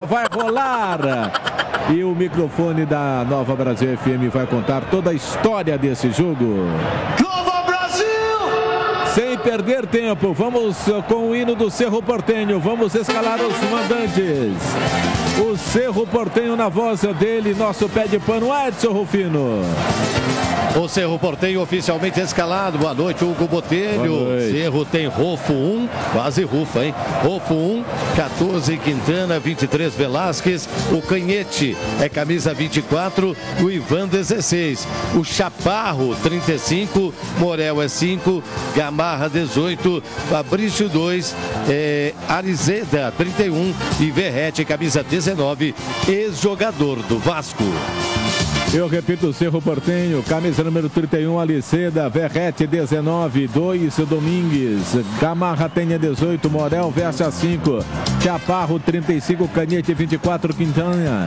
vai rolar. E o microfone da Nova Brasil FM vai contar toda a história desse jogo. Nova Brasil! Sem perder tempo, vamos com o hino do Cerro Porteño. Vamos escalar os mandantes. O Cerro Porteño na voz dele, nosso pé de pano, Edson Rufino. O Cerro Porteño oficialmente escalado. Boa noite, Hugo Botelho. Cerro tem Rofo 1, quase Rufa, hein? Rofo 1, 14 Quintana, 23 Velasquez. O Canhete é camisa 24, o Ivan 16. O Chaparro 35, Morel é 5, Gamarra 18, Fabrício 2, Arizeda 31 e Verrete, camisa 19, ex-jogador do Vasco. Eu repito, o Cerro Porteño, camisa número 31, Aliceda, Verrete 19, 2 Domingues, Gamarra tem 18, Morel veste a 5, Chaparro 35, Canhete 24, Quintana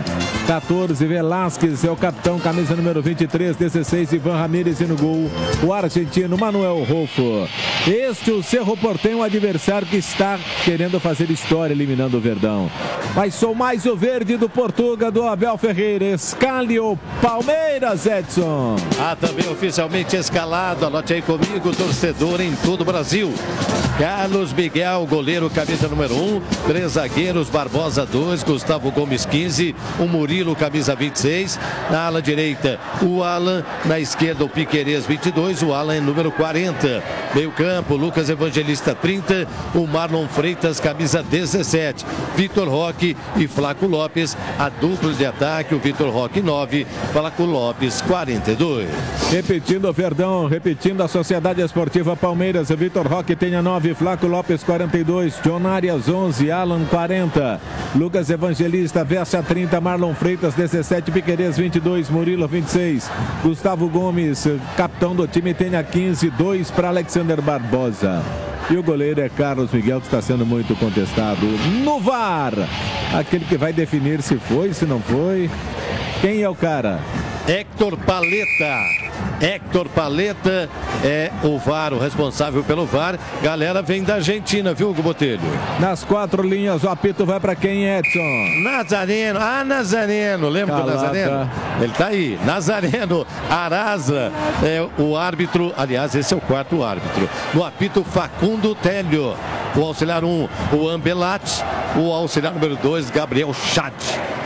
14, Velasquez é o capitão, camisa número 23, 16, Ivan Ramírez e no gol, o argentino Manuel Rofo. Este o Cerro Porteño, um adversário que está querendo fazer história, eliminando o Verdão. Mas sou mais o verde do Portuga, do Abel Ferreira, escale o Palmeiras, Edson. Também oficialmente escalado, anote aí comigo, torcedor em todo o Brasil. Carlos Miguel, goleiro, camisa número 1, 3 zagueiros, Barbosa 2, Gustavo Gomes 15, o Murilo, camisa 26, na ala direita o Alan, na esquerda o Piquerez 22, o Alan é número 40. Meio campo, Lucas Evangelista 30, o Marlon Freitas, camisa 17, Vitor Roque e Flaco Lopes, a dupla de ataque, o Vitor Roque 9, Flaco Lopes 42. Repetindo o Verdão, repetindo a Sociedade Esportiva Palmeiras, Vitor Roque tem a 9, Flaco Lopes 42, John Arias 11, Alan 40, Lucas Evangelista veste a 30, Marlon Freitas 17, Piquerez 22, Murilo 26, Gustavo Gomes, capitão do time, tem a 15, 2 para Alexander Barbosa. E o goleiro é Carlos Miguel, que está sendo muito contestado no VAR. Aquele que vai definir se foi, se não foi. Quem é o cara? Héctor Paleta. Héctor Paleta é o VAR, o responsável pelo VAR. Galera vem da Argentina, viu, Hugo Botelho? Nas 4 linhas, o apito vai para quem, Edson? Nazareno. Nazareno. Lembra do Nazareno? Ele tá aí. Nazareno Araza é o árbitro. Aliás, esse é o 4º árbitro. No apito, Facundo Télio. O auxiliar 1, o Ambelati. O auxiliar número 2, Gabriel Chad.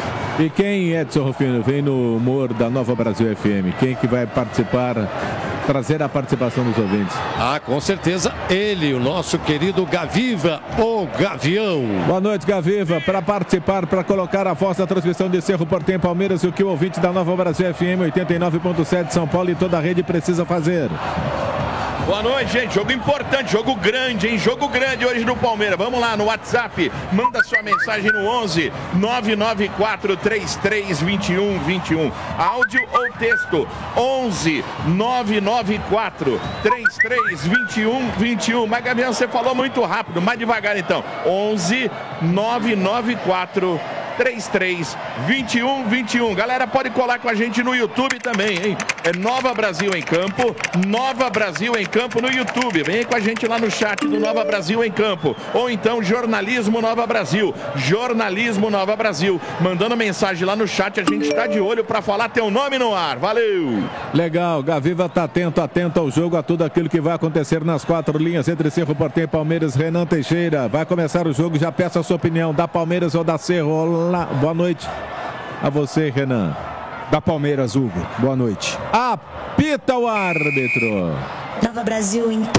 E quem, Edson Rufino, vem no humor da Nova Brasil FM? Quem que vai participar, trazer a participação dos ouvintes? Com certeza, ele, o nosso querido Gaviva, o Gavião. Boa noite, Gaviva. Para participar, para colocar a voz da transmissão de Cerro Porteño Palmeiras, o que o ouvinte da Nova Brasil FM 89.7 São Paulo e toda a rede precisa fazer. Boa noite, gente. Jogo importante, jogo grande, hein? Jogo grande hoje no Palmeiras. Vamos lá no WhatsApp. Manda sua mensagem no 11 994 33 21 21. Áudio ou texto? 11 994 33 21 21. Mas, Gabriel, você falou muito rápido. Mais devagar, então. 11 994 33 21 21. Galera, pode colar com a gente no YouTube também, hein? É Nova Brasil em Campo. Nova Brasil em Campo no YouTube. Vem com a gente lá no chat do Nova Brasil em Campo. Ou então Jornalismo Nova Brasil. Jornalismo Nova Brasil. Mandando mensagem lá no chat, a gente está de olho para falar teu nome no ar. Valeu! Legal, Gaviva tá atento ao jogo, a tudo aquilo que vai acontecer nas 4 linhas entre Cerro Porteño e Palmeiras. Renan Teixeira, vai começar o jogo, já peça a sua opinião, da Palmeiras ou da Cerro? Olá, boa noite a você, Renan. Da Palmeiras, Hugo. Boa noite. Apita o árbitro. Nova Brasil em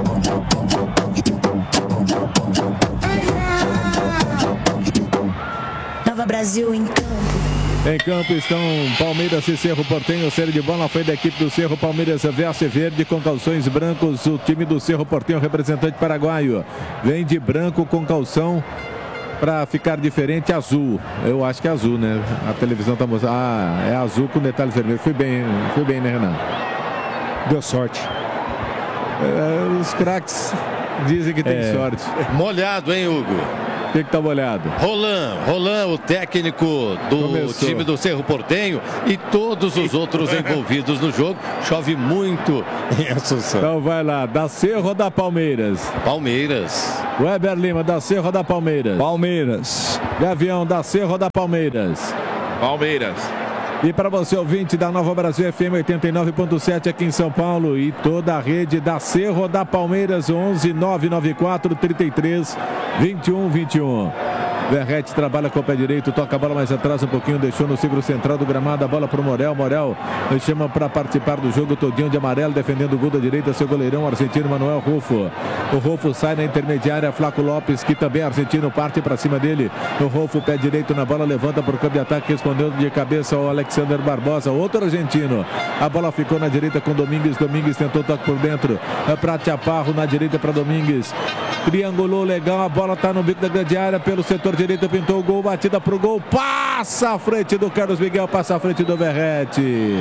Nova Brasil em campo. Em campo estão Palmeiras e Cerro Porteño. Série de bola foi da equipe do Cerro. Palmeiras veste verde com calções brancos. O time do Cerro Porteño, representante paraguaio, vem de branco com calção para ficar diferente, azul. Eu acho que é azul, né? A televisão tá mostrando. É azul com detalhes vermelhos. Fui bem, né, Renan? Deu sorte. Os craques dizem que tem sorte. Molhado, hein, Hugo? Tem que dar uma olhada. Roland, o técnico do time do Cerro Porteño e todos os outros envolvidos no jogo. Chove muito em Assunção. Então vai lá, da Cerro ou da Palmeiras? Palmeiras. Weber Lima, da Cerro ou da Palmeiras? Palmeiras. Gavião, da Cerro ou da Palmeiras? Palmeiras. E para você, ouvinte da Nova Brasil FM 89.7 aqui em São Paulo e toda a rede da Cerro da Palmeiras, 11 994 33 21 21. Verrete trabalha com o pé direito, toca a bola mais atrás um pouquinho, deixou no círculo central do gramado, a bola para o Morel. Morel chama para participar do jogo, todinho de amarelo, defendendo o gol da direita, seu goleirão argentino Manuel Rufo. O Rufo sai na intermediária, Flaco Lopes, que também é argentino, parte para cima dele. O Rufo, pé direito na bola, levanta para o campo de ataque, respondeu de cabeça ao Alexander Barbosa, outro argentino. A bola ficou na direita com Domingues, Domingues tentou toque por dentro, para Chaparro na direita para Domingues. Triangulou legal, a bola está no bico da grande área, pelo setor direito, pintou o gol, batida para o gol, passa à frente do Carlos Miguel, passa à frente do Verrete.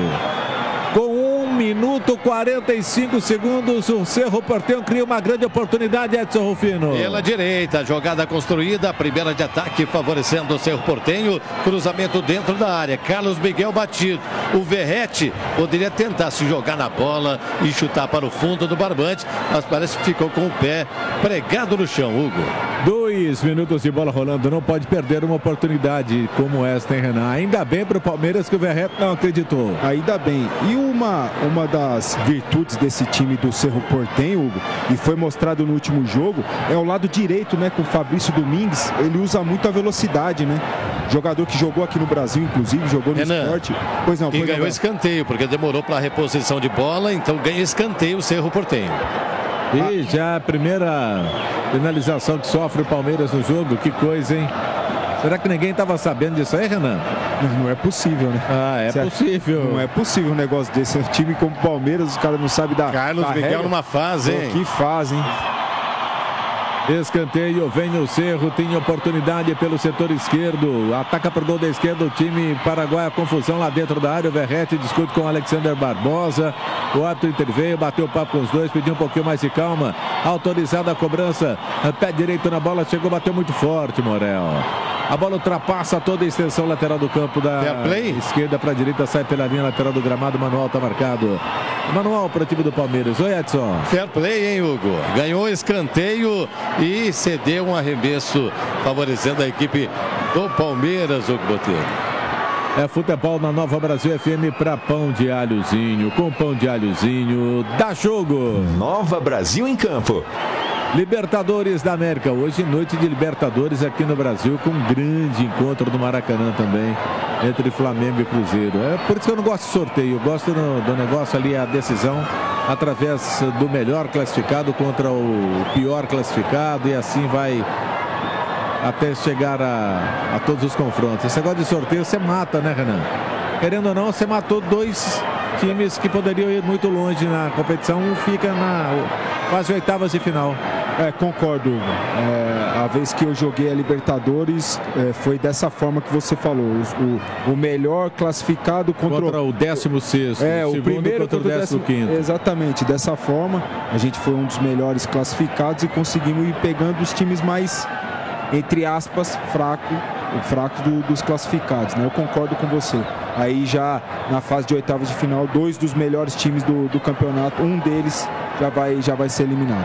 Com 1 minuto 45 segundos, o Cerro Porteño cria uma grande oportunidade, Edson Rufino. Pela direita, jogada construída, primeira de ataque favorecendo o Cerro Porteño, cruzamento dentro da área, Carlos Miguel batido. O Verrete poderia tentar se jogar na bola e chutar para o fundo do barbante, mas parece que ficou com o pé pregado no chão, Hugo. 2 minutos de bola rolando, não pode perder uma oportunidade como esta, hein, Renan? Ainda bem para o Palmeiras que o Verrete não acreditou. Ainda bem. E uma das virtudes desse time do Cerro Porteño, Hugo, e foi mostrado no último jogo, é o lado direito, né, com o Fabrício Domingues. Ele usa muito a velocidade, né? Jogador que jogou aqui no Brasil, inclusive, jogou no esporte. Pois não, e ganhou escanteio, porque demorou para a reposição de bola, então ganha escanteio o Cerro Porteño. E já a primeira finalização que sofre o Palmeiras no jogo, que coisa, hein? Será que ninguém estava sabendo disso aí, Renan? Não é possível, né? Possível. Não é possível um negócio desse. Um time como o Palmeiras, os caras não sabem dar. Carlos Miguel numa fase, hein? Que fase, hein? Escanteio, vem o Cerro, tem oportunidade pelo setor esquerdo, ataca para o gol da esquerda o time paraguaio, a confusão lá dentro da área, o Verrete discute com o Alexander Barbosa, o árbitro interveio, bateu o papo com os dois, pediu um pouquinho mais de calma, autorizada a cobrança, pé direito na bola, chegou, bateu muito forte, Morel. A bola ultrapassa toda a extensão lateral do campo da esquerda para a direita, sai pela linha lateral do gramado, Manuel está marcado. Manuel para o time do Palmeiras. Oi, Edson. Fair play, hein, Hugo? Ganhou escanteio e cedeu um arremesso favorecendo a equipe do Palmeiras, Hugo Botelho. É futebol na Nova Brasil FM para pão de alhozinho. Com pão de alhozinho, dá jogo. Nova Brasil em campo. Libertadores da América, hoje noite de Libertadores aqui no Brasil, com um grande encontro no Maracanã também, entre Flamengo e Cruzeiro. É por isso que eu não gosto de sorteio, eu gosto do negócio ali, a decisão através do melhor classificado contra o pior classificado, e assim vai até chegar a todos os confrontos. Esse negócio de sorteio você mata, né, Renan? Querendo ou não, você matou 2 times que poderiam ir muito longe na competição, um fica na quase oitavas de final. Concordo, Hugo. A vez que eu joguei a Libertadores, foi dessa forma que você falou. O melhor classificado contra o 16º. O primeiro contra o 15º. Exatamente, dessa forma. A gente foi um dos melhores classificados e conseguimos ir pegando os times mais, entre aspas, fracos dos classificados, né? Eu concordo com você. Aí já na fase de oitavas de final, 2 dos melhores times do campeonato, um deles já vai ser eliminado.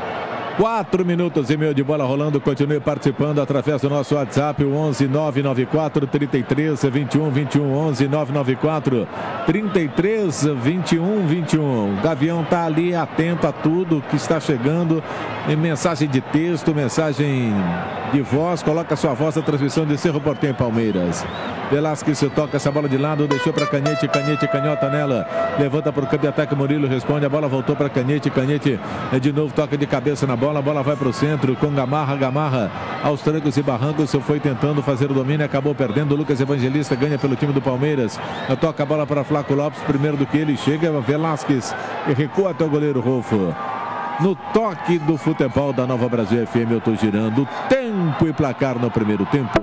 4 minutos e meio de bola rolando, continue participando através do nosso WhatsApp, o 11 994 33 21 21, 11 994 33 21 21. O Gavião está ali atento a tudo que está chegando, em mensagem de texto, mensagem de voz, coloca sua voz na transmissão de Cerro Porteño Palmeiras. Velasquez se toca essa bola de lado, deixou para Canhete, canhota nela, levanta para o campo de ataque, Murilo responde, a bola voltou para Canhete de novo toca de cabeça na bola, a bola vai para o centro com Gamarra aos trancos e barrancos, foi tentando fazer o domínio, acabou perdendo. Lucas Evangelista ganha pelo time do Palmeiras, toca a bola para Flaco Lopes, primeiro do que ele chega, Velasquez e recua até o goleiro Rolfo. No toque do futebol da Nova Brasil FM, eu estou girando tempo e placar no primeiro tempo.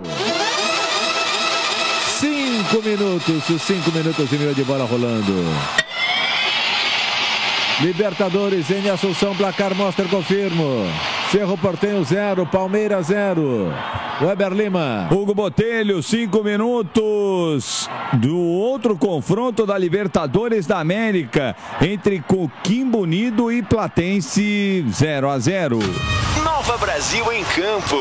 5 minutos e meio de bola rolando. Libertadores em Assunção, placar mostra, confirmo. Cerro Porteño 0, Palmeiras 0. Weber Lima. Hugo Botelho, 5 minutos do outro confronto da Libertadores da América entre Coquimbo Unido e Platense, 0-0. Nova Brasil em campo.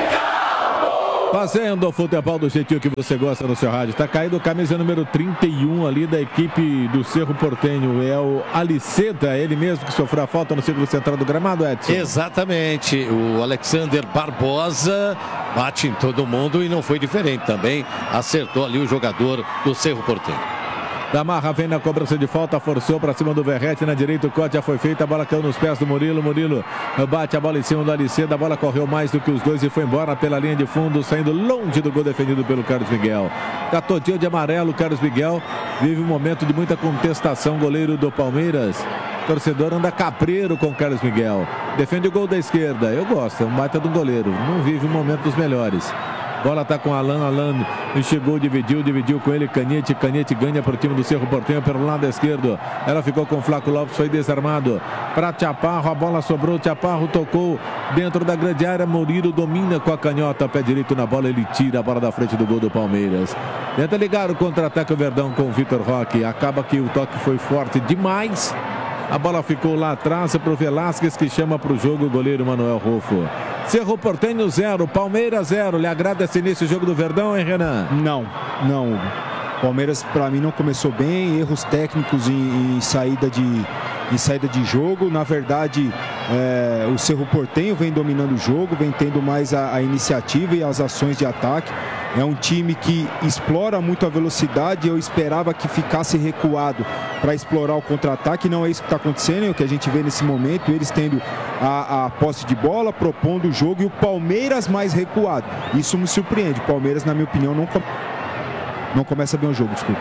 Fazendo o futebol do jeitinho que você gosta no seu rádio. Tá caindo camisa número 31 ali da equipe do Cerro Porteño. É o Aliceda, ele mesmo que sofreu a falta no círculo central do gramado, Edson. Exatamente. O Alexander Barbosa bate em todo mundo e não foi diferente também. Acertou ali o jogador do Cerro Porteño. Gamarra vem na cobrança de falta, forçou para cima do Verrete, na direita o corte já foi feito, a bola caiu nos pés do Murilo, Murilo bate a bola em cima do Aliceda, a bola correu mais do que os dois e foi embora pela linha de fundo, saindo longe do gol defendido pelo Carlos Miguel. Catodinho de amarelo, Carlos Miguel vive um momento de muita contestação, goleiro do Palmeiras. Torcedor anda cabreiro com Carlos Miguel, defende o gol da esquerda, eu gosto, é um baita do goleiro, não vive um momento dos melhores. Bola tá com Alan chegou, dividiu com ele, Canhete ganha para o time do Cerro Porteño pelo lado esquerdo. Ela ficou com o Flaco Lopes, foi desarmado para Chaparro, a bola sobrou, Chaparro tocou dentro da grande área, Murilo domina com a canhota, pé direito na bola, ele tira a bola da frente do gol do Palmeiras. Tenta ligar o contra-ataque o Verdão com o Vitor Roque, acaba que o toque foi forte demais. A bola ficou lá atrás para o Velasquez, que chama para o jogo o goleiro Manuel Rufo. Cerro Porteño 0, Palmeiras 0. Lhe agrada esse início do jogo do Verdão, hein, Renan? Não, Hugo. Palmeiras, para mim, não começou bem. Erros técnicos em saída de jogo. Na verdade, o Cerro Porteño vem dominando o jogo, vem tendo mais a iniciativa e as ações de ataque. É um time que explora muito a velocidade. Eu esperava que ficasse recuado para explorar o contra-ataque. Não é isso que está acontecendo, é o que a gente vê nesse momento. Eles tendo a posse de bola, propondo o jogo, e o Palmeiras mais recuado. Isso me surpreende. O Palmeiras, na minha opinião, não começa bem o jogo, desculpa.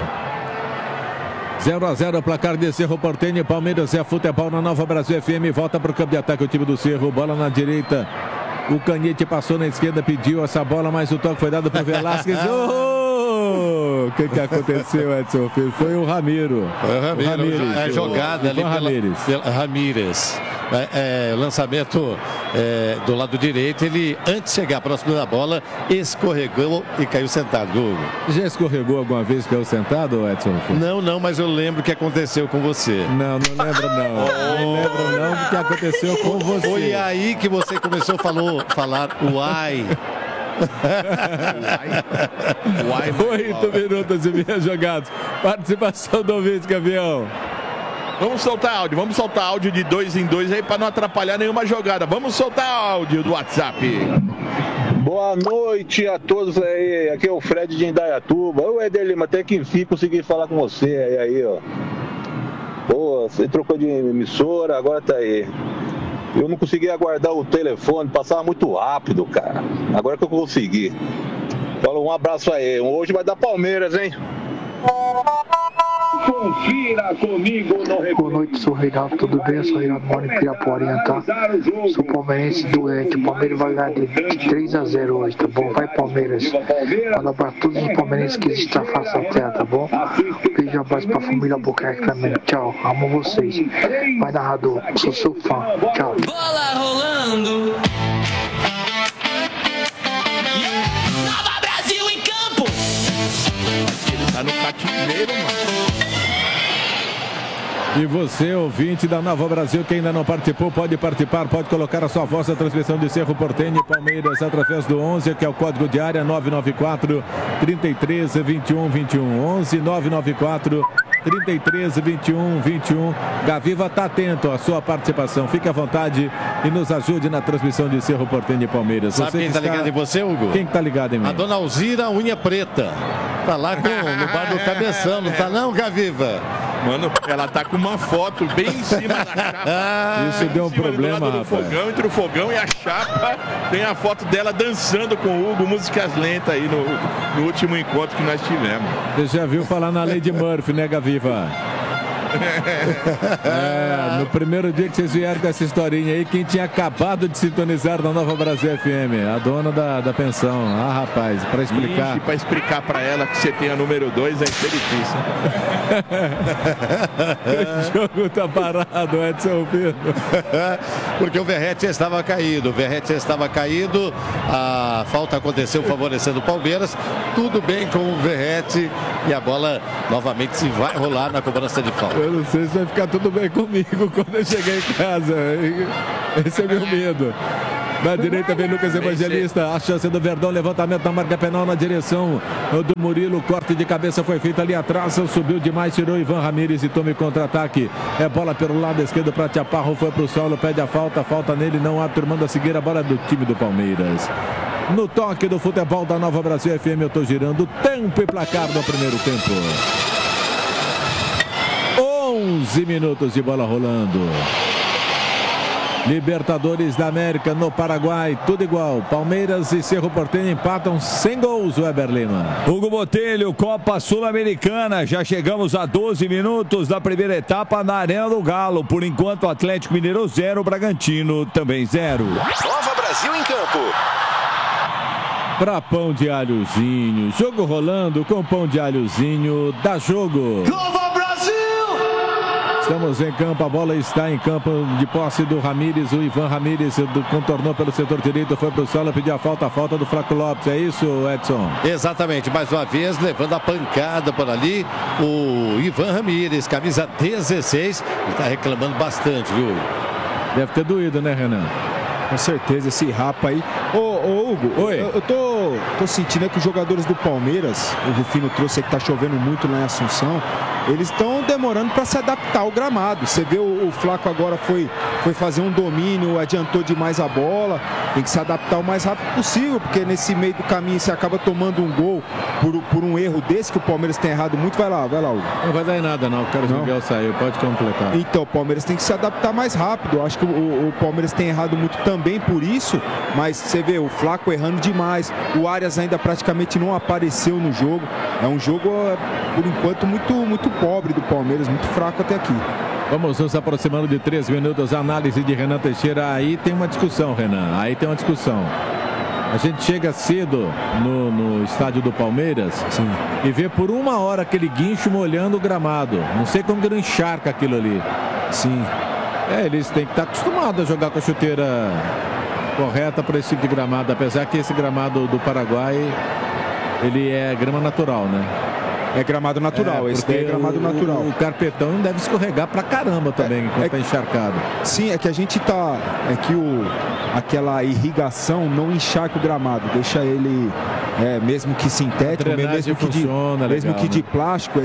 0-0 o placar de Cerro Porteño. Palmeiras é futebol na Nova Brasil FM. Volta para o campo de ataque o time do Cerro. Bola na direita. O Canhete passou na esquerda, pediu essa bola, mas o toque foi dado para o Velasquez. O que aconteceu, Edson? Foi o Ramiro. O Ramires. A jogada ali pela Ramírez. Lançamento do lado direito, ele antes de chegar próximo da bola escorregou e caiu sentado, Hugo. Já escorregou alguma vez e caiu sentado, Edson? Não, mas eu lembro o que aconteceu com você. Não lembro não lembro não do que aconteceu com você. Foi aí que você começou a falar uai. 8 minutos e meia jogados. Participação do ouvinte, campeão. Vamos soltar áudio de 2 em 2 aí para não atrapalhar nenhuma jogada. Vamos soltar áudio do WhatsApp. Boa noite a todos aí. Aqui é o Fred de Indaiatuba. Ô, Éder Lima, até que enfim consegui falar com você aí, ó. Pô, você trocou de emissora, agora tá aí. Eu não consegui aguardar o telefone, passava muito rápido, cara. Agora que eu consegui. Fala, um abraço aí. Hoje vai dar Palmeiras, hein? Confira comigo no... Boa noite, sou o Reinaldo, tudo bem? Eu sou o Reinaldo, moro em Piraporinha, tá? Sou palmeirense doente, o Palmeiras vai ganhar de 3-0 hoje, tá bom? Vai, Palmeiras. Manda para todos os palmeirenses que estão face à terra, tá bom? Beijo, abraço pra família Albuquerque também, tchau, amo vocês. Vai, narrador, sou seu fã, tchau. Bola rolando. Nova Brasil em campo. Ele tá no cativeiro, mano. E você, ouvinte da Nova Brasil, que ainda não participou, pode participar, pode colocar a sua voz na transmissão de Cerro Porteño e Palmeiras através do 11, que é o código de área 994 33 21 21 11 994 33 21 21. Gaviva está atento à sua participação. Fique à vontade e nos ajude na transmissão de Cerro Porteño e Palmeiras. Sabe quem está ligado em você, Hugo? Quem está ligado em mim? A dona Alzira Unha Preta. Tá lá no bar do Cabeção, não tá não, Gaviva? Mano, ela tá com uma foto bem em cima da chapa. Isso deu um problema, do rapaz. Fogão, entre o fogão e a chapa, tem a foto dela dançando com o Hugo, músicas lentas aí no último encontro que nós tivemos. Você já viu falar na Lady Murphy, né, Gaviva? No primeiro dia que vocês vieram com essa historinha aí, quem tinha acabado de sintonizar na Nova Brasil FM? A dona da pensão. Ah, rapaz, para explicar. Para explicar para ela que você tem a número 2 vai ser difícil. O jogo tá parado, Edson Pedro. Porque o Verratti estava caído. A falta aconteceu favorecendo o Palmeiras. Tudo bem com o Verratti. E a bola novamente se vai rolar na cobrança de falta. Eu não sei se vai ficar tudo bem comigo quando eu chegar em casa. Esse é meu medo. Na direita vem Lucas Evangelista. A chance do Verdão. Levantamento na marca penal na direção do Murilo. Corte de cabeça foi feito ali atrás. Subiu demais. Tirou Ivan Ramírez e tome contra-ataque. É bola pelo lado esquerdo para Chaparro. Foi pro solo. Pede a falta. Falta nele. Não há turmando a seguir a bola do time do Palmeiras. No toque do futebol da Nova Brasil FM, eu tô girando tempo e placar no primeiro tempo. 11 minutos de bola rolando. Libertadores da América no Paraguai, tudo igual. Palmeiras e Cerro Porteño empatam sem gols, Weber Lima. Hugo Botelho, Copa Sul-Americana. Já chegamos a 12 minutos da primeira etapa na Arena do Galo. Por enquanto, Atlético Mineiro 0, Bragantino também 0. Nova Brasil em campo. Para pão de alhozinho, jogo rolando com pão de alhozinho, dá jogo. Nova Brasil! Estamos em campo, a bola está em campo de posse do Ramírez, o Ivan Ramírez contornou pelo setor direito, foi para o solo, pediu a falta do Flaco Lopes, é isso, Edson? Exatamente, mais uma vez levando a pancada por ali, o Ivan Ramírez, camisa 16, está reclamando bastante, viu? Deve ter doído, né, Renan? Com certeza, esse rapa aí. Ô Hugo, oi. Eu tô sentindo que os jogadores do Palmeiras, o Rufino trouxe aí que tá chovendo muito lá em Assunção, eles estão demorando para se adaptar ao gramado. Você vê o Flaco agora foi fazer um domínio, adiantou demais a bola, tem que se adaptar o mais rápido possível, porque nesse meio do caminho você acaba tomando um gol por um erro desse que o Palmeiras tem errado muito. Vai lá, Hugo. Não vai dar em nada não, o Carlos Miguel saiu, pode completar. Então, o Palmeiras tem que se adaptar mais rápido. Eu acho que o Palmeiras tem errado muito também por isso, mas você vê o Flaco errando demais, o Arias ainda praticamente não apareceu no jogo. É um jogo, por enquanto, muito pobre do Palmeiras, muito fraco até aqui. Vamos nos aproximando de 3 minutos, análise de Renan Teixeira. Aí tem uma discussão, Renan, A gente chega cedo no estádio do Palmeiras. Sim. E vê por uma hora aquele guincho molhando o gramado. Não sei como que não encharca aquilo ali. Sim. Eles têm que estar acostumados a jogar com a chuteira correta para esse tipo de gramado, apesar que esse gramado do Paraguai, ele é grama natural, né? É gramado natural, esse daí é gramado natural. O carpetão deve escorregar pra caramba também enquanto tá encharcado. Sim, é que a gente tá... É que aquela irrigação não encharca o gramado, deixa ele... mesmo que sintético, mesmo que de plástico,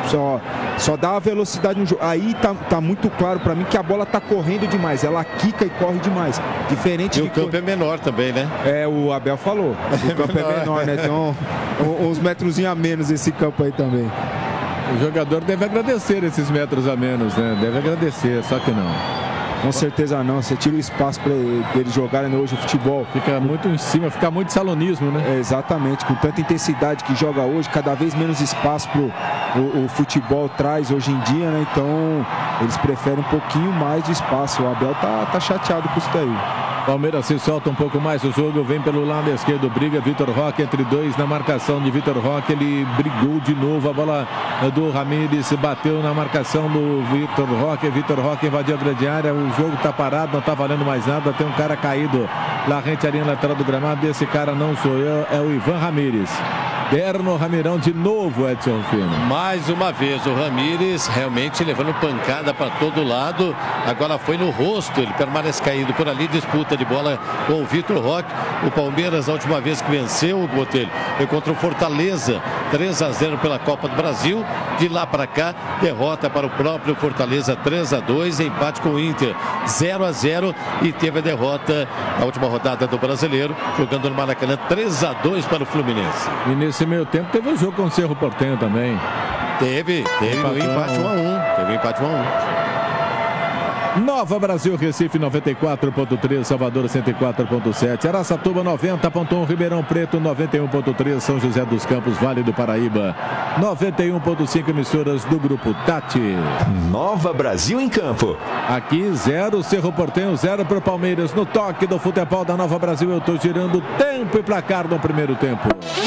só dá a velocidade no jogo. Aí tá muito claro pra mim que a bola tá correndo demais, ela quica e corre demais. Diferente e o campo é menor também, né? O Abel falou. O campo é menor, né? Então, uns metrozinhos a menos esse campo aí também. O jogador deve agradecer esses metros a menos, né? Deve agradecer, só que não. Com certeza não, você tira o espaço para eles jogarem hoje o futebol. Fica muito em cima, fica muito salonismo, né? Exatamente, com tanta intensidade que joga hoje, cada vez menos espaço o futebol traz hoje em dia, né? Então eles preferem um pouquinho mais de espaço. O Abel tá chateado com isso daí. Palmeiras se solta um pouco mais o jogo, vem pelo lado esquerdo, briga Vitor Roque entre dois na marcação de Vitor Roque, ele brigou de novo, a bola do Ramírez bateu na marcação do Vitor Roque invadiu a grande área, o jogo tá parado, não tá valendo mais nada, tem um cara caído lá rente à linha lateral do gramado, esse cara não sou eu, é o Ivan Ramírez. Terno Ramirão de novo, Edson Rufino. Mais uma vez o Ramírez realmente levando pancada para todo lado. Agora foi no rosto, ele permanece caído por ali, disputa de bola com o Vitor Roque. O Palmeiras, a última vez que venceu o Botelho, foi contra o Fortaleza, 3-0 pela Copa do Brasil. De lá para cá, derrota para o próprio Fortaleza, 3-2, empate com o Inter, 0-0, e teve a derrota na última rodada do Brasileiro, jogando no Maracanã, 3-2 para o Fluminense. E nesse meio tempo teve um jogo com o Cerro Porteño também. Teve um empate 1-1. Nova Brasil, Recife 94.3, Salvador 104.7, Araçatuba 90.1, Ribeirão Preto 91.3, São José dos Campos, Vale do Paraíba 91.5, emissoras do Grupo Tati. Nova Brasil em campo. Aqui 0, Cerro Porteño 0 para o Palmeiras. No toque do futebol da Nova Brasil, eu estou girando tempo e placar no primeiro tempo.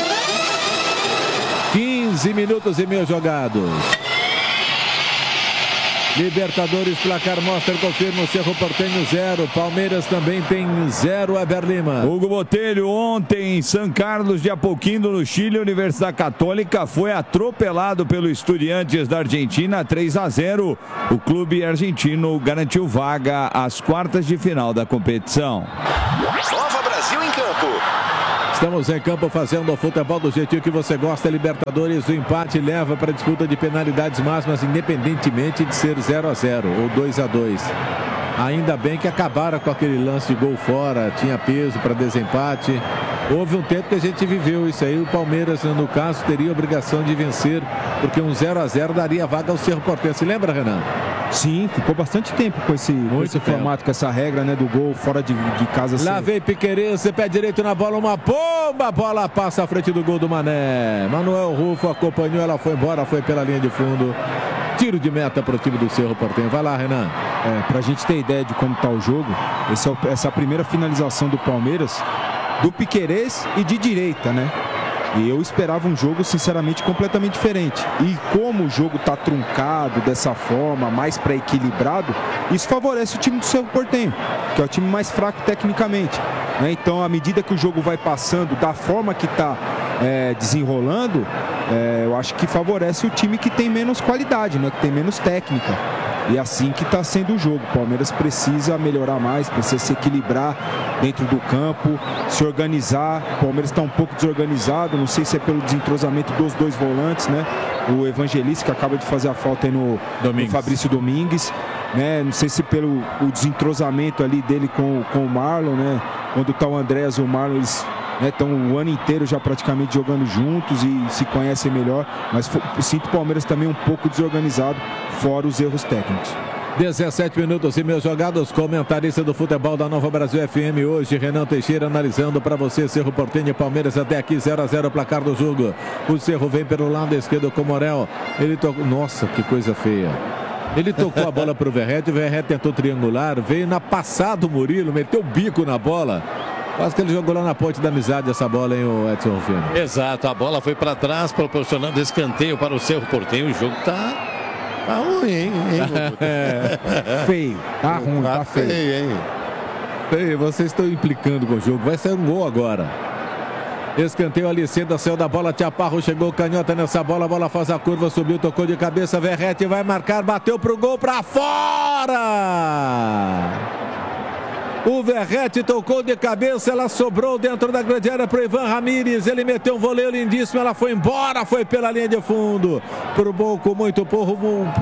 15 minutos e meio jogados. Libertadores, placar mostra, confirma o Cerro Porteño 0, Palmeiras também tem 0, Eber Lima. Hugo Botelho, ontem em São Carlos de Apoquindo, no Chile, a Universidade Católica foi atropelado pelo Estudiantes da Argentina, 3-0. O clube argentino garantiu vaga às quartas de final da competição. Nova Brasil em campo. Estamos em campo fazendo o futebol do jeitinho que você gosta. Libertadores, o empate leva para a disputa de penalidades máximas, independentemente de ser 0-0 ou 2-2. Ainda bem que acabaram com aquele lance de gol fora, tinha peso para desempate. Houve um tempo que a gente viveu isso aí. O Palmeiras, no caso, teria a obrigação de vencer, porque um 0-0 daria vaga ao Cerro Porteño. Se lembra, Renan? Sim, ficou bastante tempo com esse formato, com essa regra, né, do gol fora de casa. Lá vem Piquerez, pé direito na bola, uma bomba, a bola passa à frente do gol do Mané. Manuel Rufo acompanhou, ela foi embora, foi pela linha de fundo. Tiro de meta para o time do Cerro Porteño. Vai lá, Renan. Para a gente ter ideia de como está o jogo, essa primeira finalização do Palmeiras, do Piquerez e de direita, né? E eu esperava um jogo, sinceramente, completamente diferente. E como o jogo está truncado dessa forma, mais pré-equilibrado, isso favorece o time do Cerro Porteño, que é o time mais fraco tecnicamente, né? Então, à medida que o jogo vai passando, da forma que está desenrolando, eu acho que favorece o time que tem menos qualidade, né? Que tem menos técnica. E é assim que está sendo o jogo. O Palmeiras precisa melhorar mais, precisa se equilibrar dentro do campo, se organizar. O Palmeiras está um pouco desorganizado, não sei se é pelo desentrosamento dos dois volantes, né? O Evangelista, que acaba de fazer a falta aí no Fabrício Domingues, né? Não sei se pelo o desentrosamento ali dele com o Marlon, né? Quando está o Andréas e o Marlon, eles estão o ano inteiro já praticamente jogando juntos e se conhecem melhor, mas sinto o Palmeiras também um pouco desorganizado, fora os erros técnicos. 17 minutos e meus jogados, comentarista do futebol da Nova Brasil FM hoje, Renan Teixeira, analisando para você Cerro Porteño e Palmeiras até aqui 0-0 placar do jogo. O Cerro vem pelo lado esquerdo com o Morel, ele tocou, nossa, que coisa feia. Ele tocou a bola para o Verratti tentou triangular, veio na passada o Murilo, meteu o bico na bola. Quase que ele jogou lá na Ponte da Amizade essa bola, hein, o Edson Rufino? Exato, a bola foi para trás, proporcionando escanteio para o Cerro Porteño. O jogo tá ruim, hein? Feio, tá ruim, tá feio. Hein? Feio, vocês estão implicando com o jogo, vai sair um gol agora. Escanteio ali, Seda saiu da bola, Chaparro chegou, canhota nessa bola, a bola faz a curva, subiu, tocou de cabeça, Verratti vai marcar, bateu pro gol, pra fora! O Verratti tocou de cabeça, ela sobrou dentro da grande área para o Ivan Ramírez, ele meteu um voleio lindíssimo, ela foi embora, foi pela linha de fundo. Por pouco, muito pouco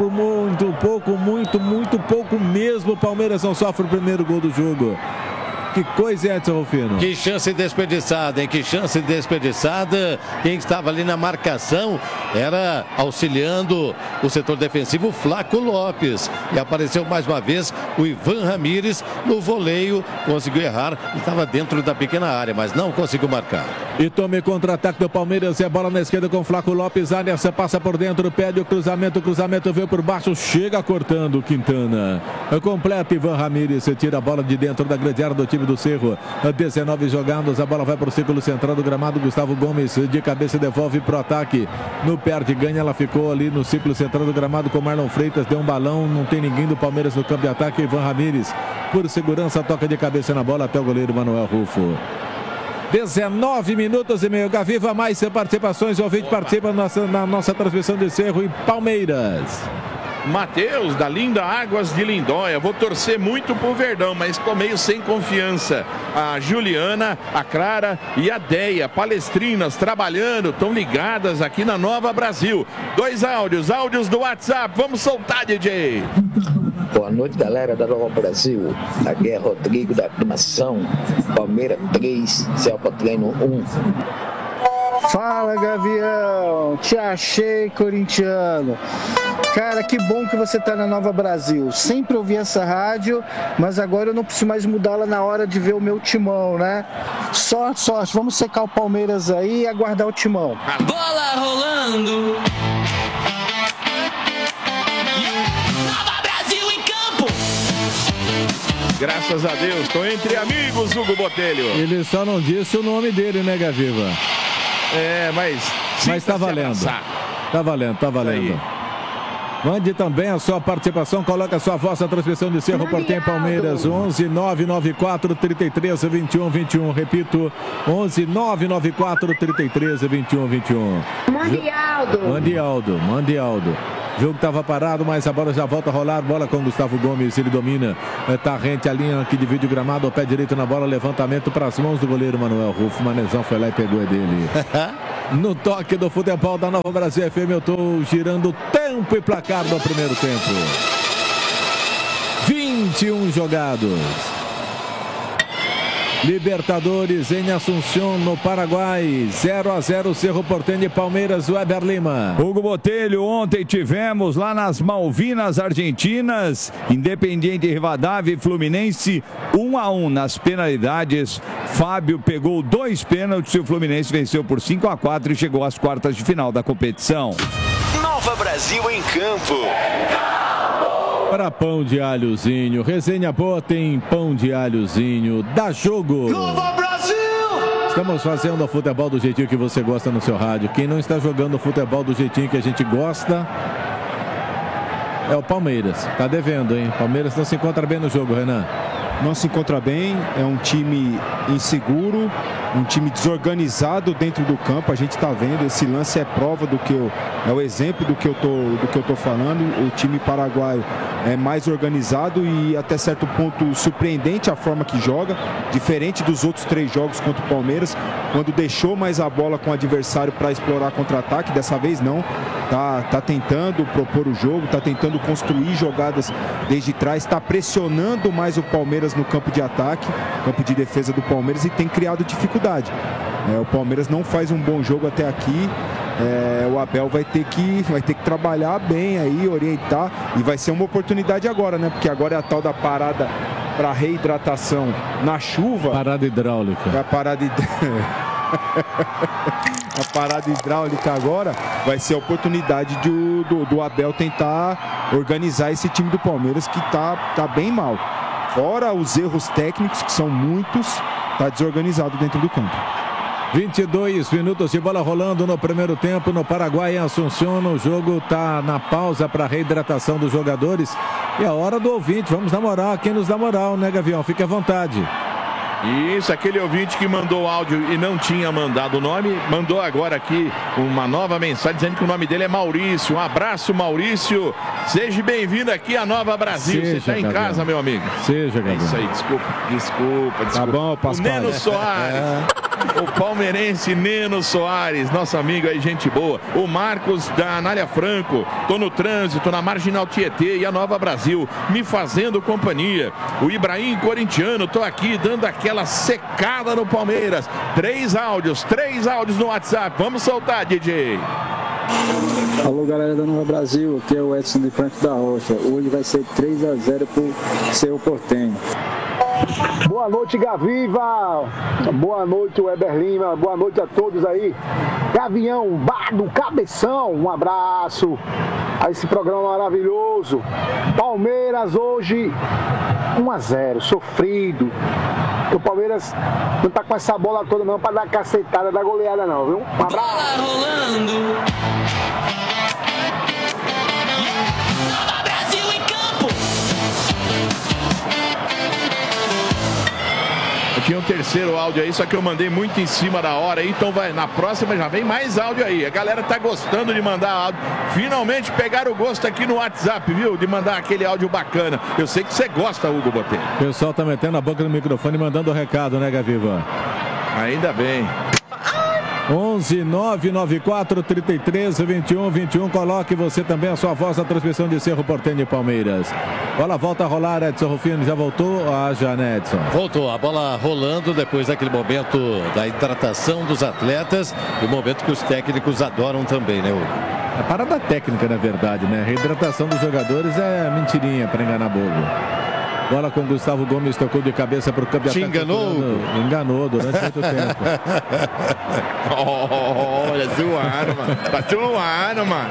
mesmo, o Palmeiras não sofre o primeiro gol do jogo. Que coisa, Edson Rufino. Que chance desperdiçada, hein? Que chance desperdiçada. Quem estava ali na marcação era, auxiliando o setor defensivo, o Flaco Lopes. E apareceu mais uma vez o Ivan Ramírez no voleio. Conseguiu errar, estava dentro da pequena área, mas não conseguiu marcar. E tome contra-ataque do Palmeiras. É bola na esquerda com o Flaco Lopes. Alisson passa por dentro, pede o cruzamento veio por baixo, chega cortando o Quintana. Completa Ivan Ramírez, tira a bola de dentro da grande área do time do Cerro. 19 jogados, a bola vai para o círculo central do gramado. Gustavo Gomes de cabeça devolve para o ataque. No perde, ganha, ela ficou ali no círculo central do gramado com Marlon Freitas. Deu um balão, não tem ninguém do Palmeiras no campo de ataque. Ivan Ramírez, por segurança, toca de cabeça na bola até o goleiro Manuel Rufo. 19 minutos e meio. Gaviva, mais participações. O ouvinte participa na nossa transmissão de Cerro e Palmeiras. Matheus, da Linda Águas de Lindóia. Vou torcer muito pro Verdão, mas estou meio sem confiança. A Juliana, a Clara e a Deia, palestrinas, trabalhando, estão ligadas aqui na Nova Brasil. 2 áudios do WhatsApp. Vamos soltar, DJ. Boa noite, galera da Nova Brasil. Aqui é Rodrigo da Aclimação. Palmeiras 3, Cerro Porteño 1. Fala, Gavião. Te achei, corintiano. Cara, que bom que você tá na Nova Brasil. Sempre ouvi essa rádio, mas agora eu não preciso mais mudá-la na hora de ver o meu timão, né? Sorte. Vamos secar o Palmeiras aí e aguardar o timão. Bola rolando. Nova Brasil em campo. Graças a Deus, estou entre amigos, Hugo Botelho. Ele só não disse o nome dele, né, Gaviva? Mas tá valendo. Tá valendo. Mande também a sua participação, coloca a sua voz na transmissão de Cerro Porteño Palmeiras, 11 994 33 21 21. Repito, 11 994 33 21 21. Mande Aldo. O jogo estava parado, mas a bola já volta a rolar. Bola com Gustavo Gomes, ele domina. Tá rente a linha que divide o gramado. O pé direito na bola, levantamento para as mãos do goleiro Manuel Rufo. Manezão foi lá e pegou dele. No toque do futebol da Nova Brasil FM, eu estou girando tempo e placar do primeiro tempo. 21 jogados. Libertadores em Assunção, no Paraguai, 0-0, Cerro Porteño e Palmeiras, Weber Lima. Hugo Botelho, ontem tivemos lá nas Malvinas Argentinas, Independiente Rivadavia e Fluminense, 1-1 nas penalidades. Fábio pegou 2 pênaltis e o Fluminense venceu por 5-4 e chegou às quartas de final da competição. Nova Brasil em campo. Para pão de alhozinho, resenha boa tem pão de alhozinho, dá jogo. Nova Brasil! Estamos fazendo o futebol do jeitinho que você gosta no seu rádio. Quem não está jogando o futebol do jeitinho que a gente gosta é o Palmeiras. Tá devendo, hein? Palmeiras não se encontra bem no jogo, Renan. Não se encontra bem, é um time inseguro, um time desorganizado dentro do campo. A gente está vendo, esse lance é prova do que é o exemplo do que eu tô falando. O time paraguaio é mais organizado e até certo ponto surpreendente a forma que joga, diferente dos outros 3 jogos contra o Palmeiras, quando deixou mais a bola com o adversário para explorar contra-ataque. Dessa vez não, tá tentando propor o jogo, tá tentando construir jogadas desde trás, está pressionando mais o Palmeiras no campo de ataque, campo de defesa do Palmeiras, e tem criado dificuldade. O Palmeiras não faz um bom jogo até aqui. O Abel vai ter que trabalhar bem aí, orientar, e vai ser uma oportunidade agora, né? Porque agora é a tal da parada para reidratação na chuva. Parada hidráulica. A parada hidráulica agora vai ser a oportunidade do Abel tentar organizar esse time do Palmeiras, que tá bem mal. Fora os erros técnicos, que são muitos, tá desorganizado dentro do campo. 22 minutos de bola rolando no primeiro tempo no Paraguai, em Assunção. O jogo está na pausa para reidratação dos jogadores. E a hora do ouvinte. Vamos namorar quem nos dá moral, né, Gavião? Fique à vontade. Isso, aquele ouvinte que mandou áudio e não tinha mandado o nome, mandou agora aqui uma nova mensagem dizendo que o nome dele é Maurício. Um abraço, Maurício. Seja bem-vindo aqui à Nova Brasil. Você está em casa, meu amigo. Seja, Gabriel. É isso aí, desculpa. Tá bom, Pascoal. O Neno Soares. O palmeirense Neno Soares, nosso amigo aí, gente boa. O Marcos da Anália Franco. Tô no trânsito, na Marginal Tietê e a Nova Brasil, me fazendo companhia. O Ibrahim corintiano, tô aqui dando aquela secada no Palmeiras. 3 áudios no WhatsApp. Vamos soltar, DJ. Alô, galera da Nova Brasil, aqui é o Edson de Franco da Rocha. Hoje vai ser 3-0 pro Cerro Porteño. Boa noite, Gaviva. Boa noite, Weber Lima. Boa noite a todos aí. Gavião, Bar do Cabeção, um abraço a esse programa maravilhoso. Palmeiras hoje 1-0, sofrido. O Palmeiras não tá com essa bola toda não para dar cacetada da goleada não, viu? Um abraço. Bola rolando. Nova Brasil em campo. Eu tinha um terceiro áudio aí, só que eu mandei muito em cima da hora aí, então na próxima já vem mais áudio aí. A galera tá gostando de mandar áudio. Finalmente pegaram o gosto aqui no WhatsApp, viu? De mandar aquele áudio bacana. Eu sei que você gosta, Hugo Botelho. O pessoal tá metendo a boca no microfone e mandando o recado, né, Gaviva? Ainda bem. 11 994 33 21 21. Coloque você também a sua voz na transmissão de Cerro Porteño e Palmeiras. Bola volta a rolar, Edson Rufino. Já voltou? Já, né, Edson? Voltou. A bola rolando depois daquele momento da hidratação dos atletas. E o momento que os técnicos adoram também, né, Hugo? É parada técnica, na verdade, né? A reidratação dos jogadores é mentirinha para enganar bobo. Bola com Gustavo Gomes, tocou de cabeça para o campo de ataque. Enganou? Enganou durante muito tempo. Olha, zoaram, mano. Tá zoaram, mano.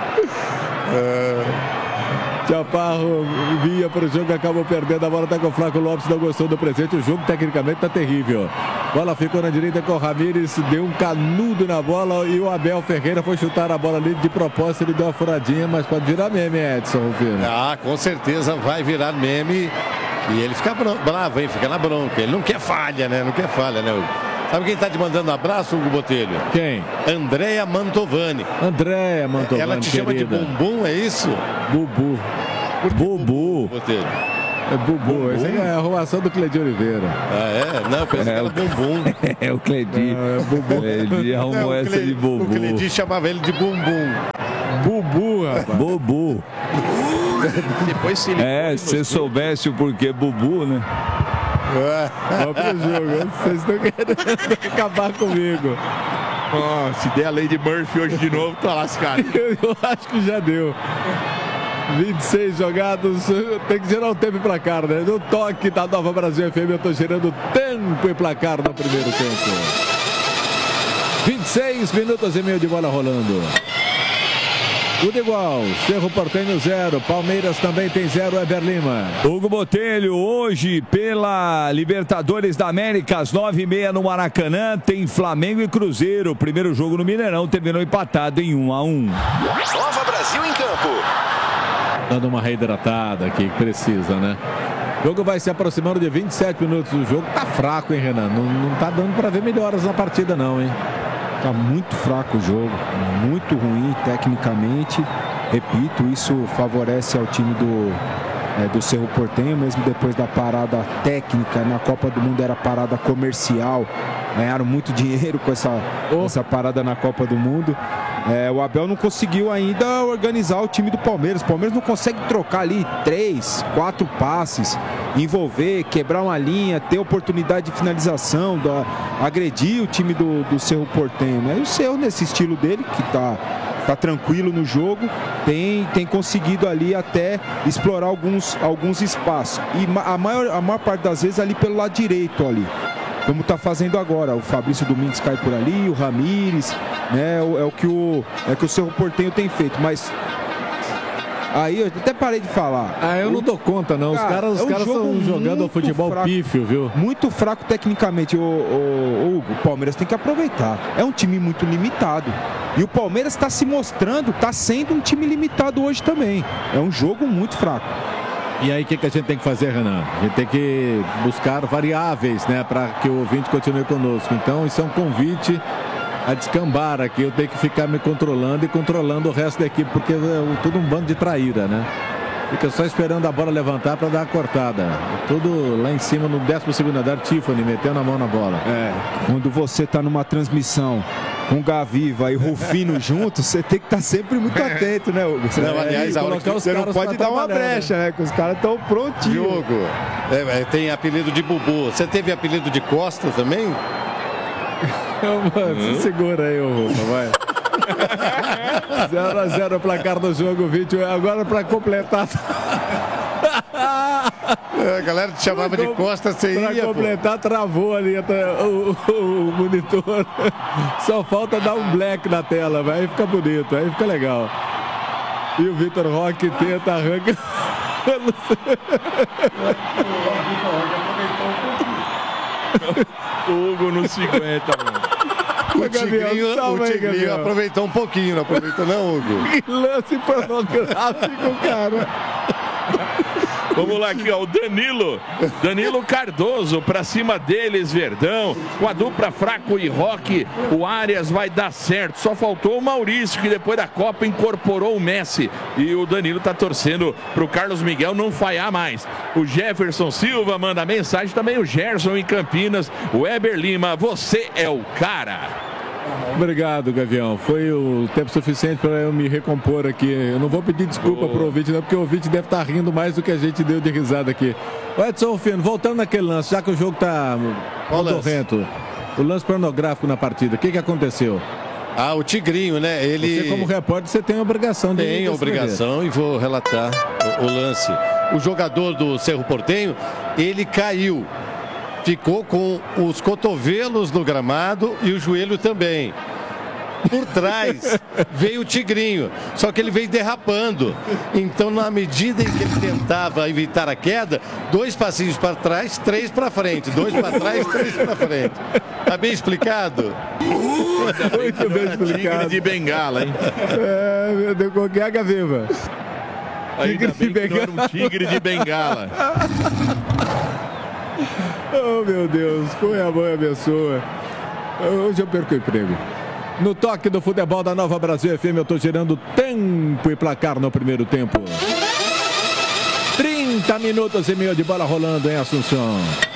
Chaparro vinha para o jogo, acabou perdendo. A bola está com o Flaco Lopes, não gostou do presente. O jogo tecnicamente está terrível. Bola ficou na direita com o Ramírez, deu um canudo na bola e o Abel Ferreira foi chutar a bola ali de propósito. Ele deu uma furadinha, mas pode virar meme, Edson Rufino. Com certeza vai virar meme. E ele fica bravo, hein? Fica na bronca. Ele não quer falha, né? Não quer falha, né, Hugo? Sabe quem tá te mandando abraço, Hugo Botelho? Quem? Andréa Mantovani. Andréa Mantovani, ela te chama de bumbum, é isso? Bubu. Bubu. Botelho. É Bubu. Essa é a arrumação do Cleidi Oliveira. Não, eu pensei que era bumbum. É o Cleidi. É Bubu. Ele arrumou essa de bubu. O Cleidi chamava ele de bumbum. Bubu, rapaz. Bubu. Depois se se você soubesse o porquê Bubu, né? Vamos pro jogo. Vocês estão querendo acabar comigo. Se der a Lady Murphy hoje de novo, tá lascado. Eu acho que já deu. 26 jogados, tem que gerar o tempo e placar, né? No toque da Nova Brasil FM, eu tô gerando tempo e placar no primeiro tempo. 26 minutos e meio de bola rolando. Tudo igual, Cerro Porteño 0, Palmeiras também tem 0, Weber Lima. Hugo Botelho, hoje pela Libertadores da América, às 9h30 no Maracanã, tem Flamengo e Cruzeiro. O primeiro jogo no Mineirão terminou empatado em 1-1. Nova Brasil em campo. Dando uma reidratada aqui, que precisa, né? O jogo vai se aproximando de 27 minutos. O jogo tá fraco, hein, Renan? Não tá dando para ver melhoras na partida, não, hein? Tá muito fraco o jogo, muito ruim tecnicamente. Repito, isso favorece ao time do Cerro Porteño, mesmo depois da parada técnica. Na Copa do Mundo era parada comercial. Ganharam muito dinheiro com essa parada na Copa do Mundo. O Abel não conseguiu ainda organizar o time do Palmeiras. O Palmeiras não consegue trocar ali 3, 4 passes, envolver, quebrar uma linha, ter oportunidade de finalização, agredir o time do Cerro Porteño, né? E o Cerro, nesse estilo dele, que tá tranquilo no jogo, tem conseguido ali até explorar alguns espaços. E a maior parte das vezes ali pelo lado direito ali, como está fazendo agora. O Fabrício Domingues cai por ali, o Ramírez, né? É o que o Cerro Porteño tem feito, mas aí eu até parei de falar. Eu não dou conta, não. Os caras estão jogando futebol fraco, pífio, viu? Muito fraco tecnicamente. O Palmeiras tem que aproveitar. É um time muito limitado. E o Palmeiras está se mostrando, está sendo um time limitado hoje também. É um jogo muito fraco. E aí, o que a gente tem que fazer, Renan? A gente tem que buscar variáveis, né? Para que o ouvinte continue conosco. Então, isso é um convite a descambar aqui. Eu tenho que ficar me controlando e controlando o resto da equipe, porque é tudo um bando de traíra, né? Fica só esperando a bola levantar para dar a cortada. Tudo lá em cima no 12º andar, Tiffany metendo a mão na bola. Quando você tá numa transmissão com Gaviva e Rufino juntos, você tem que estar sempre muito atento, né, Hugo? Aliás, a hora que você não pode dar uma brecha, né? Que os caras estão prontinhos. Hugo, tem apelido de Bubu. Você teve apelido de Costa também? Mano, se segura aí, ô Rufa, vai. 0-0 placar do jogo, 20. Agora para completar. A galera te chamava de Costa, você ia. Para completar, travou ali o monitor. Só falta dar um black na tela, aí fica bonito, aí fica legal. E o Vitor Roque tenta, arranca. O Hugo não se aguenta, mano. O Tigrinho aproveitou um pouquinho, não aproveitou não, Hugo? Que lance pornográfico, cara. Vamos lá aqui, ó, o Danilo Cardoso pra cima deles, Verdão, com a dupla Fraco e Roque, o Arias vai dar certo, só faltou o Maurício, que depois da Copa incorporou o Messi, e o Danilo tá torcendo pro Carlos Miguel não falhar mais. O Jefferson Silva manda mensagem, também o Gerson em Campinas, o Weber Lima, você é o cara. Obrigado, Gavião. Foi o tempo suficiente para eu me recompor aqui. Eu não vou pedir desculpa pro ouvinte, não, porque o ouvinte deve estar rindo mais do que a gente deu de risada aqui. O Edson Rufino, voltando naquele lance, já que o jogo tá modorrento, o lance pornográfico na partida, o que aconteceu? O Tigrinho, né? Ele... Você, como repórter, você tem a obrigação de... Tem a obrigação e vou relatar o lance. O jogador do Cerro Porteño, ele caiu. Ficou com os cotovelos no gramado e o joelho também. Por trás veio o Tigrinho, só que ele veio derrapando. Então, na medida em que ele tentava evitar a queda, 2 passinhos para trás, 3 para frente. 2 para trás, 3 para frente. Tá bem explicado? Muito bem explicado. Tigre de Bengala, hein? Meu Deus, qualquer água viva. Tigre de Bengala. Não era um tigre de Bengala. Oh, meu Deus, foi a mãe abençoa. Hoje eu perco o emprego. No toque do futebol da Nova Brasil FM, eu tô girando tempo e placar no primeiro tempo. 30 minutos e meio de bola rolando em Assunção.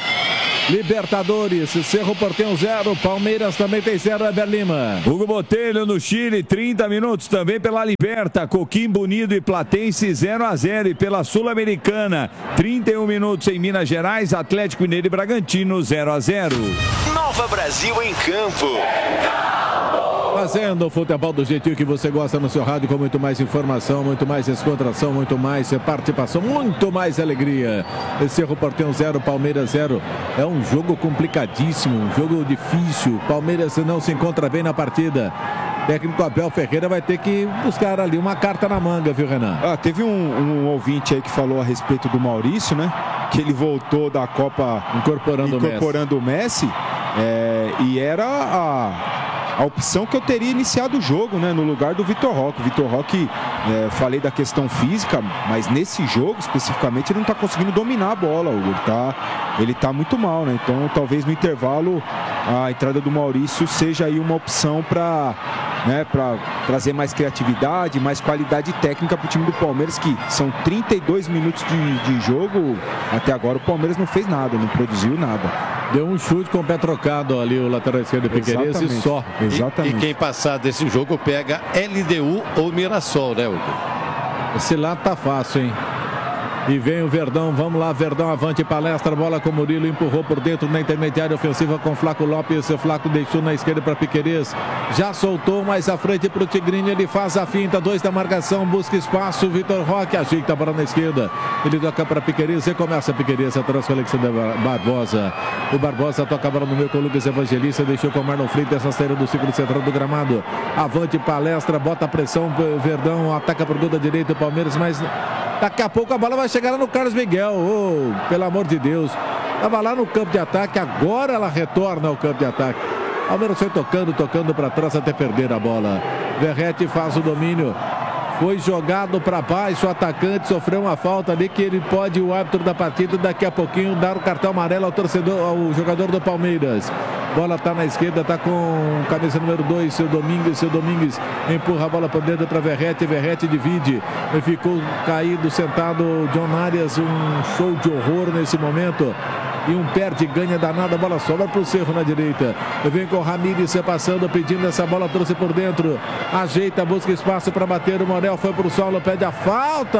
Libertadores, Cerro Porteño 0, Palmeiras também tem 0, Eber Lima. Hugo Botelho no Chile, 30 minutos também pela Liberta, Coquimbo Unido e Platense 0-0 e pela Sul-Americana, 31 minutos em Minas Gerais, Atlético Mineiro e Bragantino 0-0. Nova Brasil em campo. Fazendo o futebol do jeitinho que você gosta no seu rádio, com muito mais informação, muito mais descontração, muito mais participação, muito mais alegria. Cerro Porteño 0, Palmeiras 0. É um jogo complicadíssimo, um jogo difícil. Palmeiras não se encontra bem na partida. O técnico Abel Ferreira vai ter que buscar ali uma carta na manga, viu, Renan? Teve um ouvinte aí que falou a respeito do Maurício, né? Que ele voltou da Copa incorporando o Messi. E era a opção que eu teria iniciado o jogo, né, no lugar do Vitor Roque. O Vitor Roque, falei da questão física, mas nesse jogo especificamente ele não está conseguindo dominar a bola, Hugo. Ele tá muito mal, né? Então talvez no intervalo a entrada do Maurício seja aí uma opção para trazer mais criatividade, mais qualidade técnica para o time do Palmeiras, que são 32 minutos de jogo. Até agora o Palmeiras não fez nada, não produziu nada. Deu um chute com o pé trocado ali, o lateral esquerdo do Piquerez e só. Exatamente. E quem passar desse jogo pega LDU ou Mirassol, né, Hugo? Esse lado tá fácil, hein? E vem o Verdão, vamos lá, Verdão, avante, palestra, bola com o Murilo, empurrou por dentro na intermediária ofensiva com o Flaco Lopes, o Flaco deixou na esquerda para Piquerez, já soltou mais à frente para o Tigrinho, ele faz a finta, 2 da marcação, busca espaço, Vitor Roque ajeita a bola na esquerda, ele toca para Piquerez, recomeça Piquerez, atrás com o Alexandre Barbosa, o Barbosa toca a bola no meio com o Lucas Evangelista, deixou com o Marlon Freitas essa saída do círculo central do gramado, avante, palestra, bota a pressão, Verdão, ataca para o gol da direita, o Palmeiras, mas daqui a pouco a bola vai chegar lá no Carlos Miguel. Pelo amor de Deus. Estava lá no campo de ataque, agora ela retorna ao campo de ataque. Palmeiras foi tocando para trás até perder a bola. Verratti faz o domínio. Foi jogado para baixo, o atacante sofreu uma falta ali que ele pode, o árbitro da partida, daqui a pouquinho dar o cartão amarelo ao jogador do Palmeiras. Bola está na esquerda, está com camisa número 2, seu Domingues empurra a bola para dentro para Verratti divide, ficou caído, sentado John Arias, um show de horror nesse momento. E um perde, ganha danada, a bola sobra para o Cerro na direita. Vem com o Ramírez passando, pedindo essa bola, trouxe por dentro. Ajeita, busca espaço para bater. O Morel foi para o solo, pede a falta.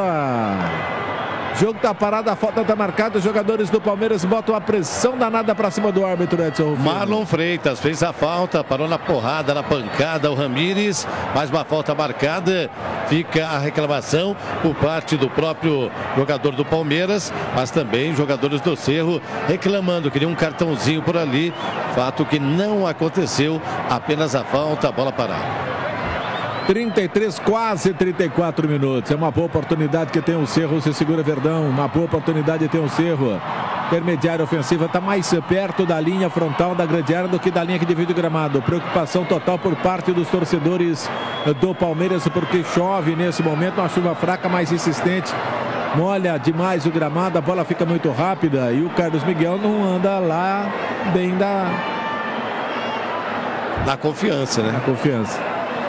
O jogo tá parado, a falta tá marcada. Os jogadores do Palmeiras botam a pressão danada para cima do árbitro, Edson Rufino. Marlon Freitas fez a falta, parou na porrada, na pancada. O Ramírez, mais uma falta marcada. Fica a reclamação por parte do próprio jogador do Palmeiras, mas também jogadores do Cerro reclamando, queria um cartãozinho por ali. Fato que não aconteceu, apenas a falta, a bola parada. 33, quase 34 minutos. É uma boa oportunidade que tem o Cerro. Se segura Verdão. Uma boa oportunidade tem o Cerro. Intermediária ofensiva está mais perto da linha frontal da grande área do que da linha que divide o gramado. Preocupação total por parte dos torcedores do Palmeiras, porque chove nesse momento. Uma chuva fraca, mais insistente. Molha demais o gramado. A bola fica muito rápida. E o Carlos Miguel não anda lá bem na confiança, né? Na confiança.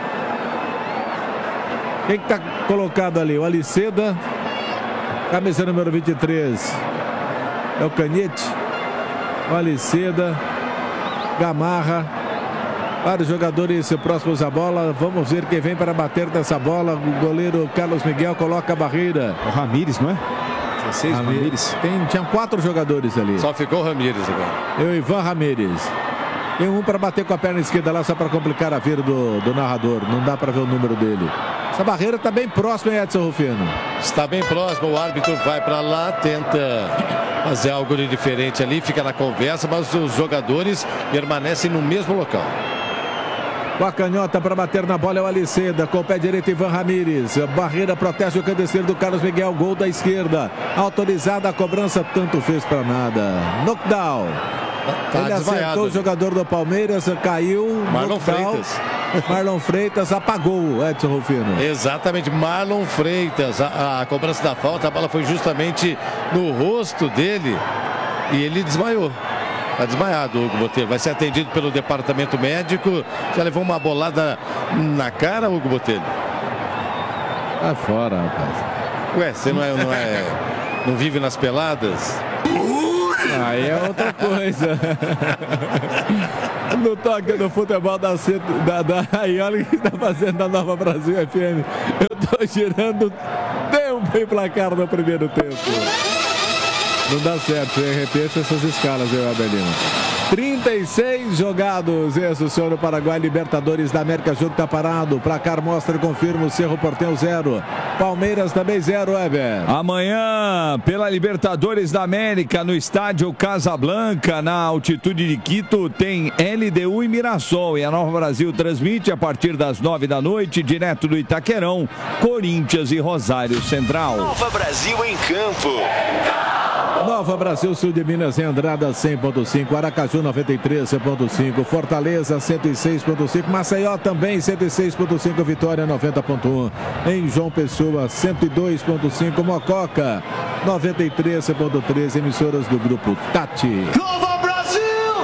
Quem que tá colocado ali? O Aliceda, camisa número 23. É o Canhete. O Aliceda, Gamarra. Vários jogadores próximos à bola. Vamos ver quem vem para bater nessa bola. O goleiro Carlos Miguel coloca a barreira. O Ramírez, não é? 16, Ramírez. Tinha 4 jogadores ali. Só ficou o Ramírez agora. O Ivan Ramírez. Tem um para bater com a perna esquerda lá, só para complicar a vida do narrador. Não dá para ver o número dele. Essa barreira está bem próxima, hein, Edson Rufino? Está bem próximo. O árbitro vai para lá, tenta fazer algo de diferente ali, fica na conversa, mas os jogadores permanecem no mesmo local. Com a canhota para bater na bola é o Aliceda. Com o pé direito, Ivan Ramírez. Barreira protege o canto esquerdo do Carlos Miguel. Gol da esquerda. Autorizada a cobrança, tanto fez para nada. Knockdown. Ele acertou o jogador do Palmeiras, caiu. Marlon Freitas. Marlon Freitas apagou, Edson Rufino. Exatamente, Marlon Freitas. A cobrança da falta, a bola foi justamente no rosto dele e ele desmaiou. Está desmaiado, Hugo Botelho. Vai ser atendido pelo departamento médico. Já levou uma bolada na cara, Hugo Botelho? Tá fora, rapaz. Ué, você não vive nas peladas? Aí é outra coisa. No toque do futebol da Raiola que está fazendo a Nova Brasil FM. Eu estou girando tempo em placar no primeiro tempo. Não dá certo, eu repito essas escalas, eu, Abelino. 36 jogados, esse senhor do Paraguai, Libertadores da América, jogo tá parado, placar mostra e confirma o Cerro Porteño 0, Palmeiras também 0, Weber. Amanhã, pela Libertadores da América, no estádio Casablanca, na altitude de Quito, tem LDU e Mirassol, e a Nova Brasil transmite a partir das 9 da noite, direto do Itaquerão, Corinthians e Rosário Central. Nova Brasil em campo. Nova Brasil, sul de Minas, em Andrada 100.5, Aracaju 93.5, Fortaleza 106.5, Maceió também 106.5, Vitória 90.1, em João Pessoa 102.5, Mococa 93.3, emissoras do grupo Tati. Nova Brasil!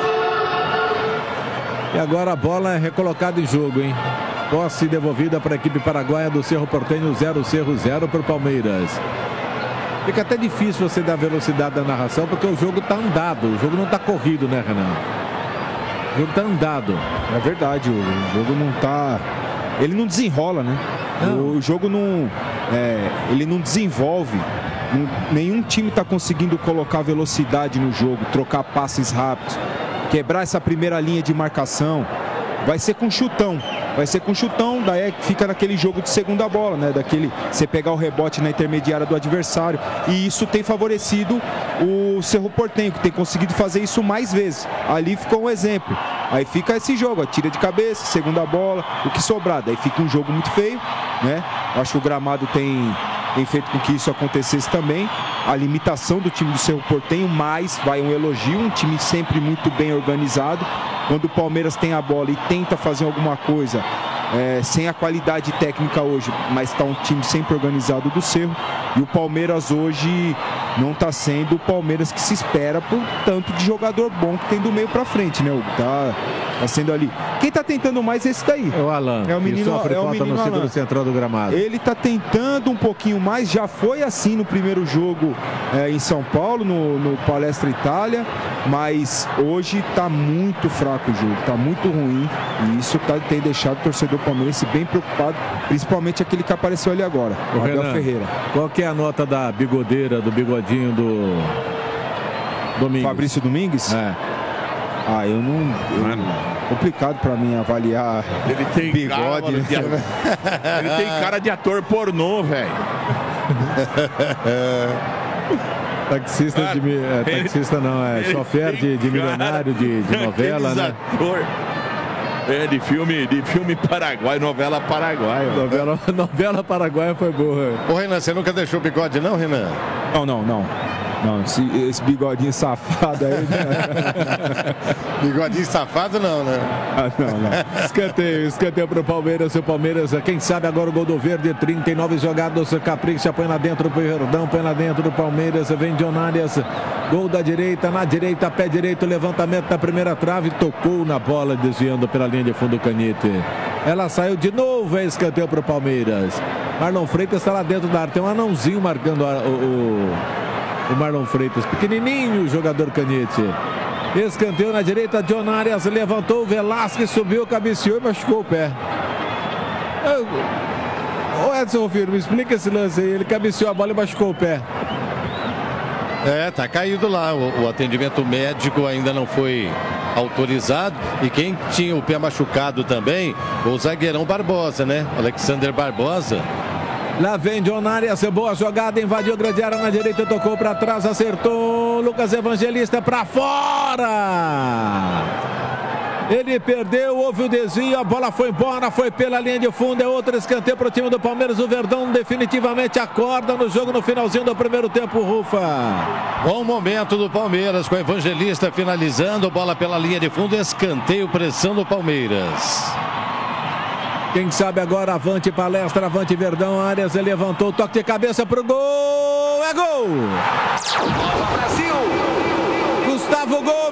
E agora a bola é recolocada em jogo, hein? Posse devolvida para a equipe paraguaia do Cerro Porteño, 0, Cerro 0 para o Palmeiras. Fica até difícil você dar velocidade da narração, porque o jogo está andado, o jogo não está corrido, né, Renan? O jogo está andado. É verdade, o jogo não está... Ele não desenrola, né? Não. O jogo não... ele não desenvolve. Nenhum time está conseguindo colocar velocidade no jogo, trocar passes rápidos, quebrar essa primeira linha de marcação. Vai ser com chutão. Daí fica naquele jogo de segunda bola, né? Você pegar o rebote na intermediária do adversário. E isso tem favorecido o Cerro Porteño, que tem conseguido fazer isso mais vezes. Ali ficou um exemplo. Aí fica esse jogo, tira de cabeça, segunda bola, o que sobrar. Daí fica um jogo muito feio, né? Acho que o gramado tem feito com que isso acontecesse também. A limitação do time do Cerro Porteño, mas vai um elogio, um time sempre muito bem organizado. Quando o Palmeiras tem a bola e tenta fazer alguma coisa, sem a qualidade técnica hoje, mas está um time sempre organizado do Cerro. E o Palmeiras hoje não está sendo o Palmeiras que se espera por tanto de jogador bom que tem do meio para frente, né, Hugo? Tá sendo ali. Quem está tentando mais é esse daí. É o Alan. É o menino, sofre falta no círculo central do gramado. Ele está tentando um pouquinho mais, já foi assim no primeiro jogo em São Paulo, no Palestra Itália, mas hoje está muito fraco o jogo, está muito ruim, e isso tem deixado o torcedor palmeirense bem preocupado, principalmente aquele que apareceu ali agora, o Abel Ferreira. Qual que é a nota da bigodeira, do bigodinho do Domingues? Fabrício Domingues? Eu não... complicado pra mim avaliar. Ele tem bigode. Ele tem cara de ator pornô, velho. Taxista taxista não, chofer de milionário de novela, né? De filme paraguaio, novela paraguaia. Novela paraguaia foi boa. Ô, Renan, você nunca deixou o bigode não, Renan? Não, esse bigodinho safado aí. Bigodinho safado não, né? Não. Escanteio pro Palmeiras. O Palmeiras, quem sabe agora o gol do Verde. 39 jogados. Capricha, põe lá dentro pro Verdão, põe lá dentro do Palmeiras. Vem John Arias. Gol da direita, na direita, pé direito, levantamento na primeira trave. Tocou na bola, desviando pela linha de fundo, Canhete. Ela saiu de novo. É escanteio pro Palmeiras. Marlon Freitas está lá dentro da área. Tem um anãozinho marcando o Marlon Freitas, pequenininho, o jogador Canhete. Escanteio na direita, John Arias levantou, Velasquez subiu, cabeceou e machucou o pé. Ô Edson Rufino, me explica esse lance aí. Ele cabeceou a bola e machucou o pé. Tá caído lá. O atendimento médico ainda não foi autorizado. E quem tinha o pé machucado também, o zagueirão Barbosa, né? Alexander Barbosa. Lá vem John Arias, boa jogada, invadiu a grande área na direita, tocou para trás, acertou, Lucas Evangelista para fora. Ele perdeu, houve o desvio, a bola foi embora, foi pela linha de fundo, é outro escanteio para o time do Palmeiras. O Verdão definitivamente acorda no jogo no finalzinho do primeiro tempo, Rufa. Bom momento do Palmeiras, com o Evangelista finalizando, bola pela linha de fundo, escanteio, pressão do Palmeiras. Quem sabe agora, avante Palestra, avante Verdão, Arias levantou, toque de cabeça pro gol, é gol! Nova Brasil! Gustavo, gol!